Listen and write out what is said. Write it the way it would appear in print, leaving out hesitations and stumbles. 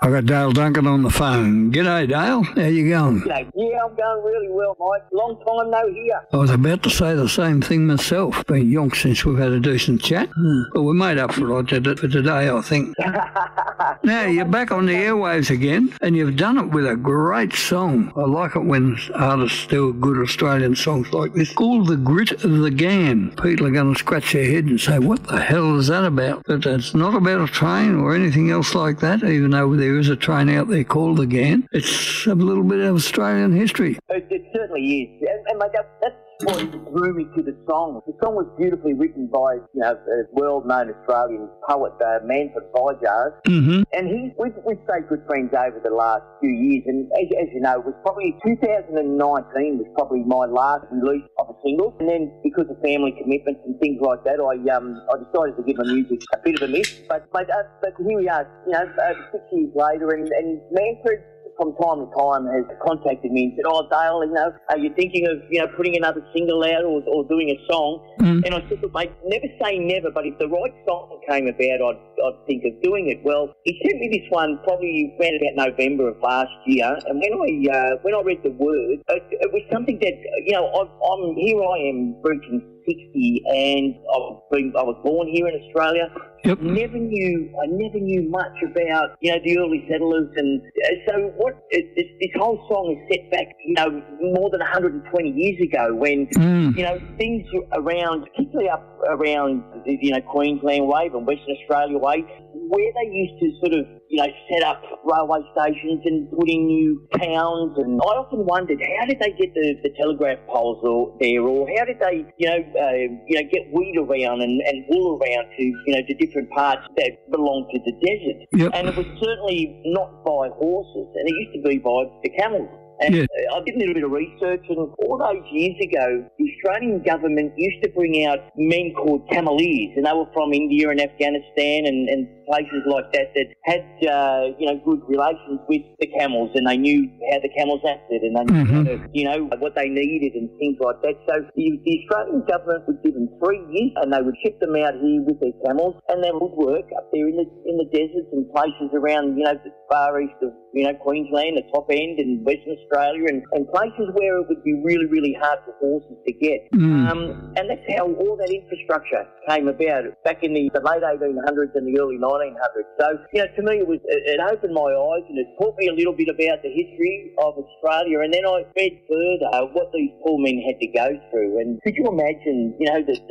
I got Dale Duncan on the phone. G'day, Dale. How you going? G'day. Yeah, I'm going really well, Mike. Long time no hear. I was about to say the same thing myself. Been yonks since we've had a decent chat. But we made up for it for today, I think. Now, you're back on the airwaves again, and you've done it with a great song. I like it when artists do good Australian songs like this. Called The Grit of the Gan. People are going to scratch their head and say, what the hell is that about? But it's not about a train or anything else like that, even though there is a train out there called the Gan. It's a little bit of Australian history. It certainly is. And mate, that's what drew me to the song. The song was beautifully written by, a well-known Australian poet, Manfred Bajars. Mm-hmm. And we've stayed good friends over the last few years. And as you know, it was probably 2019 was probably my last release of a single. And then because of family commitments and things like that, I decided to give my music a bit of a miss. But here we are, 6 years later, and Manfred from time to time has contacted me and said, "Oh, Dale, are you thinking of, putting another single out or doing a song?" Mm. And I said, "Look, mate, never say never, but if the right song came about, I'd think of doing it." Well, he sent me this one probably around about November of last year, and when I read the words, it was something that, I am reaching 60, and I was born here in Australia. Yep. I never knew much about, the early settlers, and so this whole song is set back, more than 120 years ago when, things around, particularly up around, Queensland way and Western Australia way, where they used to sort of, set up railway stations and put in new towns. And I often wondered, how did they get the telegraph poles there, or how did they, get wheat around and wool around to different parts that belong to the desert. Yep. And it was certainly not by horses, and it used to be by the camels. And I did a little bit of research, and all those years ago, the Australian government used to bring out men called cameleers, and they were from India and Afghanistan and places like that had, good relations with the camels, and they knew how the camels acted, and they knew, what they needed and things like that. So the Australian government would give them 3 years, and they would ship them out here with their camels, and they would work up there in the deserts and places around, the far east of, Queensland, the top end, and Western Australia, and places where it would be really, really hard for horses to get. And that's how all that infrastructure came about back in the late 1800s and the early 1900s. So, to me, it opened my eyes, and it taught me a little bit about the history of Australia. And then I read further what these poor men had to go through. And could you imagine, the